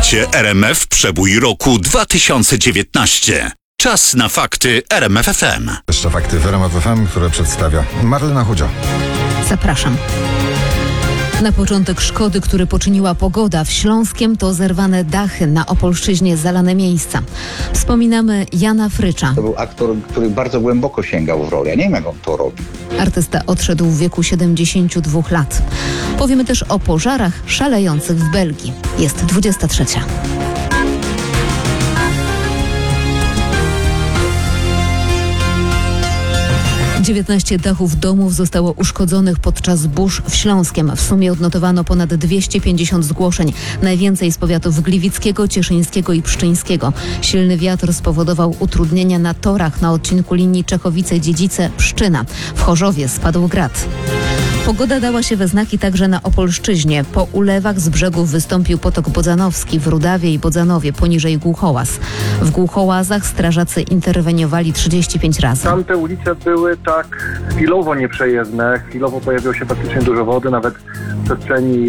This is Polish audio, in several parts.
Słuchacie RMF Przebój roku 2019. Czas na fakty RMF FM. Jeszcze fakty w RMF FM, które przedstawia Marlena Chudzio. Zapraszam. Na początek szkody, które poczyniła pogoda w Śląskiem, to zerwane dachy, na Opolszczyźnie zalane miejsca. Wspominamy Jana Frycza. To był aktor, który bardzo głęboko sięgał w rolę. Ja nie wiem, jak on to robi. Artysta odszedł w wieku 72 lat. Powiemy też o pożarach szalejących w Belgii. Jest 23. Dziewiętnaście dachów domów zostało uszkodzonych podczas burz w Śląskiem. W sumie odnotowano ponad 250 zgłoszeń. Najwięcej z powiatów gliwickiego, cieszyńskiego i pszczyńskiego. Silny wiatr spowodował utrudnienia na torach na odcinku linii Czechowice-Dziedzice-Pszczyna. W Chorzowie spadł grad. Pogoda dała się we znaki także na Opolszczyźnie. Po ulewach z brzegów wystąpił potok bodzanowski w Rudawie i Bodzanowie, poniżej Głuchołaz. W Głuchołazach strażacy interweniowali 35 razy. Tamte ulice były tak chwilowo nieprzejezdne, chwilowo pojawiło się faktycznie dużo wody, nawet w przestrzeni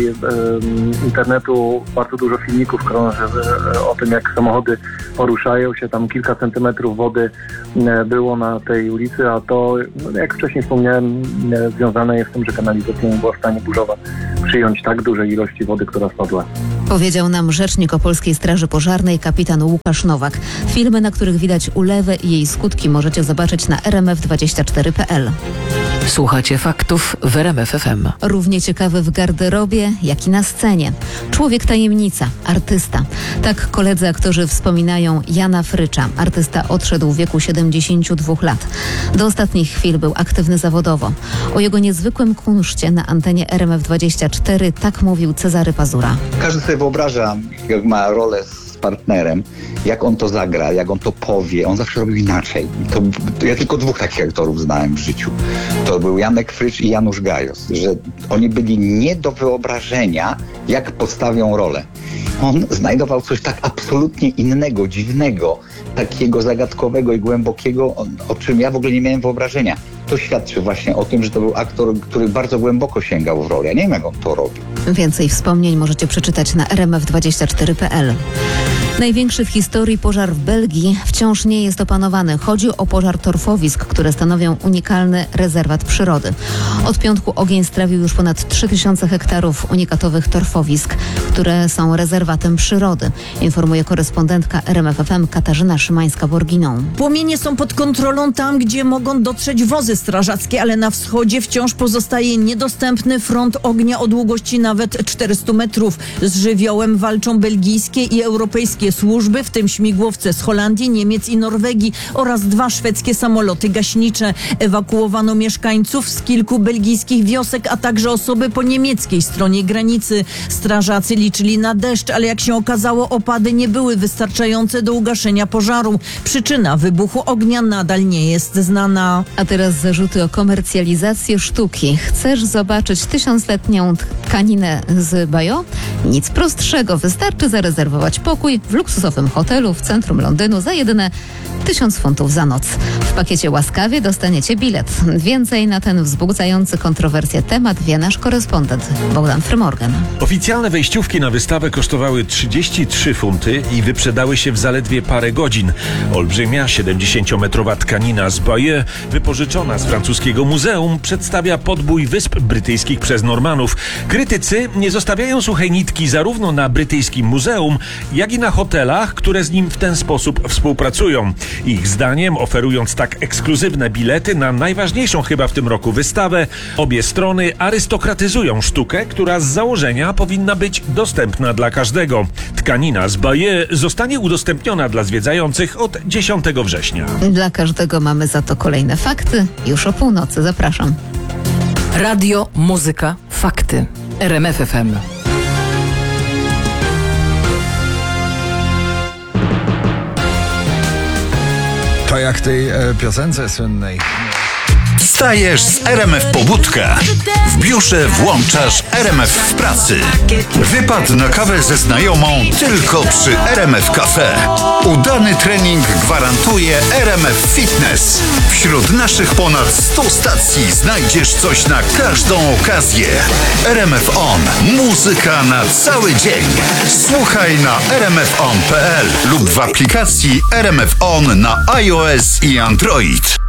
internetu bardzo dużo filmików krąży o tym, jak samochody poruszają się, tam kilka centymetrów wody było na tej ulicy, a to, jak wcześniej wspomniałem, związane jest z tym, że kanalizacja nie była w stanie burzowa przyjąć tak dużej ilości wody, która spadła. Powiedział nam rzecznik Opolskiej Straży Pożarnej kapitan Łukasz Nowak. Filmy, na których widać ulewę i jej skutki, możecie zobaczyć na rmf24.pl. Słuchacie faktów w RMF FM. Równie ciekawy w garderobie, jak i na scenie. Człowiek tajemnica, artysta. Tak koledzy aktorzy wspominają Jana Frycza. Artysta odszedł w wieku 72 lat. Do ostatnich chwil był aktywny zawodowo. O jego niezwykłym kunszcie na antenie RMF24 tak mówił Cezary Pazura. Każdy sobie wyobraża, jak ma rolę z partnerem, jak on to zagra, jak on to powie. On zawsze robił inaczej. Ja tylko dwóch takich aktorów znałem w życiu. To był Janek Frycz i Janusz Gajos, że oni byli nie do wyobrażenia, jak postawią rolę. On znajdował coś tak absolutnie innego, dziwnego, takiego zagadkowego i głębokiego, o czym ja w ogóle nie miałem wyobrażenia. To świadczy właśnie o tym, że to był aktor, który bardzo głęboko sięgał w rolę. Ja nie wiem, jak on to robi. Więcej wspomnień możecie przeczytać na rmf24.pl. Największy w historii pożar w Belgii wciąż nie jest opanowany. Chodzi o pożar torfowisk, które stanowią unikalny rezerwat przyrody. Od piątku ogień strawił już ponad 3000 hektarów unikatowych torfowisk, które są rezerwatem przyrody, informuje korespondentka RMF FM Katarzyna Szymańska-Borginą. Płomienie są pod kontrolą tam, gdzie mogą dotrzeć wozy strażackie, ale na wschodzie wciąż pozostaje niedostępny front ognia o długości nawet 400 metrów. Z żywiołem walczą belgijskie i europejskie służby, w tym śmigłowce z Holandii, Niemiec i Norwegii oraz 2 szwedzkie samoloty gaśnicze. Ewakuowano mieszkańców z kilku belgijskich wiosek, a także osoby po niemieckiej stronie granicy. Strażacy liczyli na deszcz, ale jak się okazało, opady nie były wystarczające do ugaszenia pożaru. Przyczyna wybuchu ognia nadal nie jest znana. A teraz zarzuty o komercjalizację sztuki. Chcesz zobaczyć 1000-letnią tkaninę z Bajo? Nic prostszego. Wystarczy zarezerwować pokój w luksusowym hotelu w centrum Londynu za jedyne 1000 funtów za noc. W pakiecie łaskawie dostaniecie bilet. Więcej na ten wzbudzający kontrowersje temat wie nasz korespondent Bogdan Frymorgan. Oficjalne wejściówki na wystawę kosztowały 33 funty i wyprzedały się w zaledwie parę godzin. Olbrzymia 70-metrowa tkanina z Bayeux, wypożyczona z francuskiego muzeum, przedstawia podbój Wysp Brytyjskich przez Normanów. Krytycy nie zostawiają suchej nitki zarówno na brytyjskim muzeum, jak i na hotelach, które z nim w ten sposób współpracują. Ich zdaniem, oferując tak ekskluzywne bilety na najważniejszą chyba w tym roku wystawę, obie strony arystokratyzują sztukę, która z założenia powinna być dostępna dla każdego. Tkanina z Bayeux zostanie udostępniona dla zwiedzających od 10 września. Dla każdego mamy za to kolejne fakty. Już o północy. Zapraszam. Radio, muzyka, fakty. RMF FM. To jak tej piosence słynnej. Wstajesz z RMF Pobudka. W biurze włączasz RMF w pracy. Wypad na kawę ze znajomą tylko przy RMF Cafe. Udany trening gwarantuje RMF Fitness. Wśród naszych ponad 100 stacji znajdziesz coś na każdą okazję. RMF On. Muzyka na cały dzień. Słuchaj na rmfon.pl lub w aplikacji RMF On na iOS i Android.